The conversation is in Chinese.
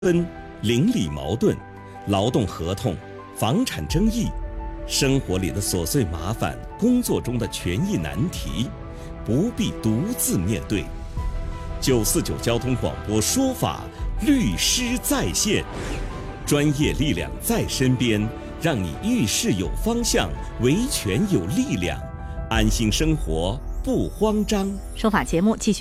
纷、邻里矛盾、劳动合同、房产争议，生活里的琐碎麻烦，工作中的权益难题，不必独自面对。949交通广播说法，律师在线，专业力量在身边，让你遇事有方向，维权有力量，安心生活不慌张。 说法节目继续。